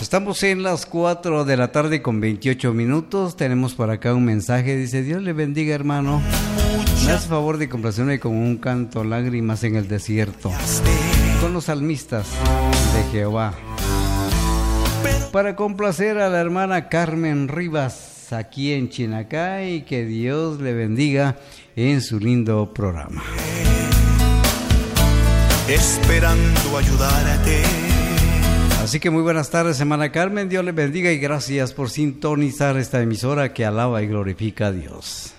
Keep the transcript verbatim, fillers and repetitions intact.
Estamos en las cuatro de la tarde con veintiocho minutos. Tenemos por acá un mensaje. Dice: Dios le bendiga, hermano. Me hace favor de complacerme con un canto, Lágrimas en el desierto, con los salmistas de Jehová, para complacer a la hermana Carmen Rivas aquí en Chinacay. Que Dios le bendiga en su lindo programa. Esperando ayudarte. Así que muy buenas tardes, hermana Carmen. Dios le bendiga y gracias por sintonizar esta emisora que alaba y glorifica a Dios.